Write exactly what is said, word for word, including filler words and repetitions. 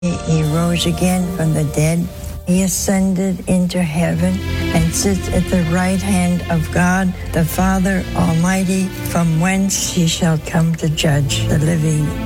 He rose again from the dead. He ascended into heaven and sits at the right hand of God, the Father Almighty, from whence he shall come to judge the living